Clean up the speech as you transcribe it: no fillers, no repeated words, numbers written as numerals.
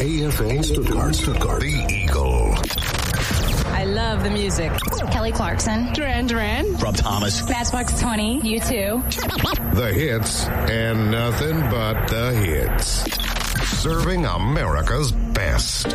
KFA Stuttgart. The Eagle. I love the music. Kelly Clarkson. Duran Duran. Rob Thomas. Matchbox 20. U2. The hits and nothing but the hits. Serving America's best.